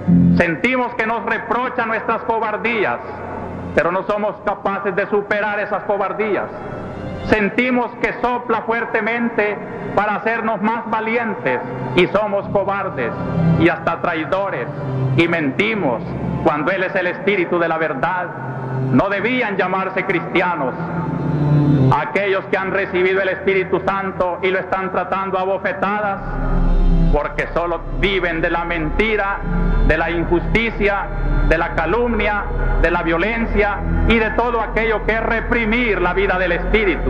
Sentimos que nos reprochan nuestras cobardías, pero no somos capaces de superar esas cobardías. Sentimos que sopla fuertemente para hacernos más valientes y somos cobardes y hasta traidores y mentimos cuando Él es el Espíritu de la verdad. No debían llamarse cristianos aquellos que han recibido el Espíritu Santo y lo están tratando a bofetadas, porque solo viven de la mentira, de la injusticia, de la calumnia, de la violencia y de todo aquello que es reprimir la vida del Espíritu.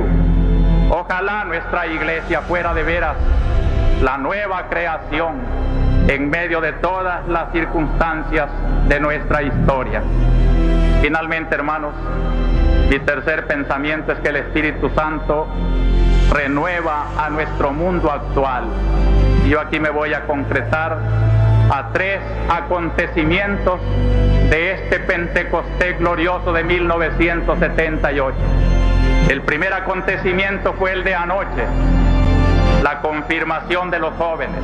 Ojalá nuestra iglesia fuera de veras la nueva creación en medio de todas las circunstancias de nuestra historia. Finalmente, hermanos, mi tercer pensamiento es que el Espíritu Santo renueva a nuestro mundo actual. Yo aquí me voy a concretar a 3 acontecimientos de este Pentecostés glorioso de 1978. El primer acontecimiento fue el de anoche, la confirmación de los jóvenes.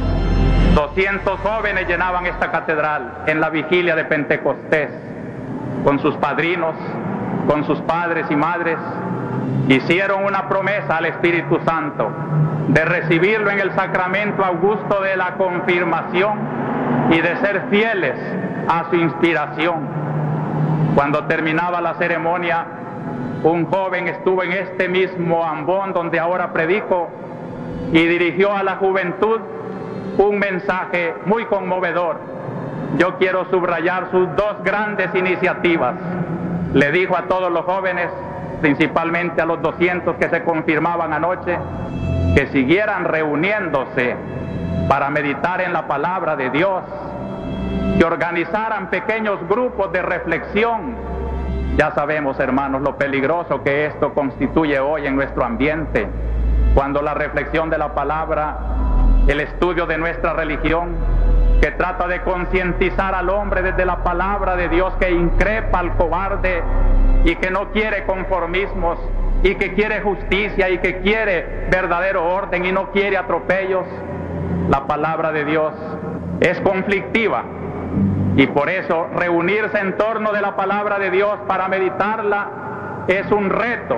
200 jóvenes llenaban esta catedral en la vigilia de Pentecostés, con sus padrinos, con sus padres y madres. Hicieron una promesa al Espíritu Santo de recibirlo en el sacramento augusto de la confirmación y de ser fieles a su inspiración. Cuando terminaba la ceremonia, un joven estuvo en este mismo ambón donde ahora predico y dirigió a la juventud un mensaje muy conmovedor. Yo quiero subrayar sus 2 grandes iniciativas. Le dijo a todos los jóvenes, principalmente a los 200 que se confirmaban anoche, que siguieran reuniéndose para meditar en la palabra de Dios, que organizaran pequeños grupos de reflexión. Ya sabemos, hermanos, lo peligroso que esto constituye hoy en nuestro ambiente, cuando la reflexión de la palabra, el estudio de nuestra religión, que trata de concientizar al hombre desde la palabra de Dios, que increpa al cobarde y que no quiere conformismos y que quiere justicia y que quiere verdadero orden y no quiere atropellos. La palabra de Dios es conflictiva y por eso reunirse en torno de la palabra de Dios para meditarla es un reto,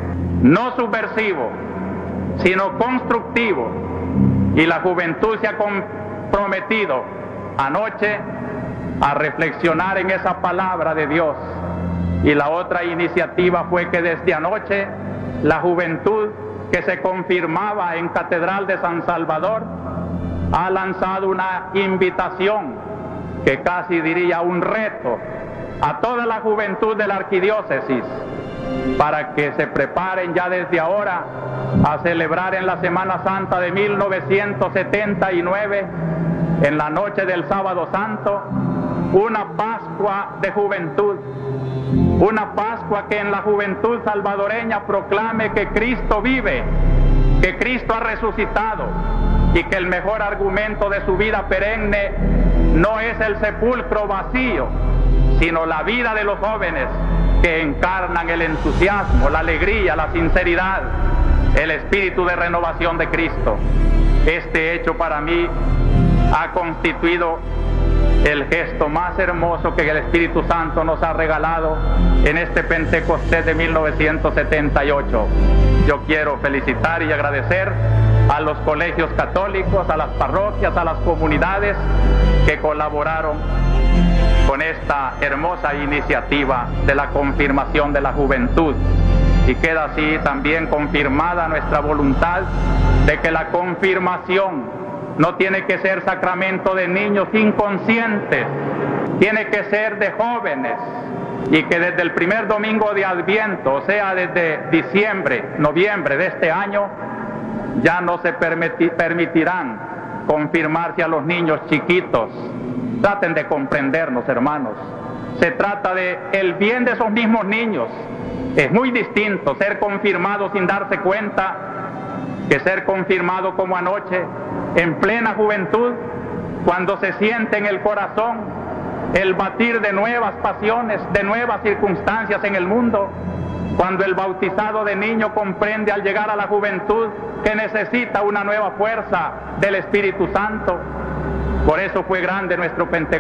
no subversivo, sino constructivo. Y la juventud se ha comprometido anoche a reflexionar en esa palabra de Dios. Y la otra iniciativa fue que desde anoche la juventud que se confirmaba en Catedral de San Salvador ha lanzado una invitación, que casi diría un reto, a toda la juventud de la arquidiócesis, para que se preparen ya desde ahora a celebrar en la Semana Santa de 1979, en la noche del Sábado Santo, una Pascua de juventud, una Pascua que en la juventud salvadoreña proclame que Cristo vive, que Cristo ha resucitado y que el mejor argumento de su vida perenne no es el sepulcro vacío, sino la vida de los jóvenes que encarnan el entusiasmo, la alegría, la sinceridad, el espíritu de renovación de Cristo. Este hecho para mí ha constituido el gesto más hermoso que el Espíritu Santo nos ha regalado en este Pentecostés de 1978. Yo quiero felicitar y agradecer a los colegios católicos, a las parroquias, a las comunidades que colaboraron con esta hermosa iniciativa de la confirmación de la juventud. Y queda así también confirmada nuestra voluntad de que la confirmación no tiene que ser sacramento de niños inconscientes, tiene que ser de jóvenes, y que desde el primer domingo de Adviento, o sea, desde diciembre, noviembre de este año, ya no se permitirán confirmarse a los niños chiquitos. Traten de comprendernos, hermanos. Se trata de el bien de esos mismos niños. Es muy distinto ser confirmado sin darse cuenta que ser confirmado como anoche, en plena juventud, cuando se siente en el corazón el batir de nuevas pasiones, de nuevas circunstancias en el mundo, cuando el bautizado de niño comprende al llegar a la juventud que necesita una nueva fuerza del Espíritu Santo. Por eso fue grande nuestro Pentecostés.